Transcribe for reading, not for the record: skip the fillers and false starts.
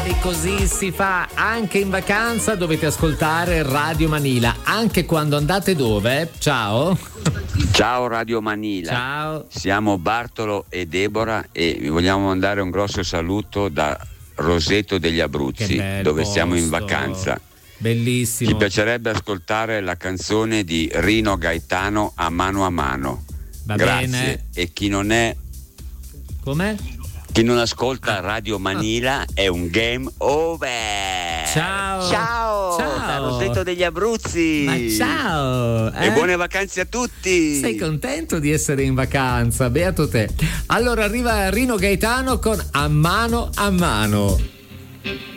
E così si fa anche in vacanza, dovete ascoltare Radio Manila, anche quando andate dove? Ciao. Ciao Radio Manila. Ciao. Siamo Bartolo e Deborah e vi vogliamo mandare un grosso saluto da Roseto degli Abruzzi, dove siamo in vacanza. Bellissimo. Ci piacerebbe ascoltare la canzone di Rino Gaetano, A mano a mano. Va Grazie. bene. E chi non è Com'è? Chi non ascolta Radio Manila è un game over. Ciao. Ciao. Da Roseto degli Abruzzi. Ma ciao. E buone vacanze a tutti. Sei contento di essere in vacanza? Beato te. Allora arriva Rino Gaetano con A mano a mano.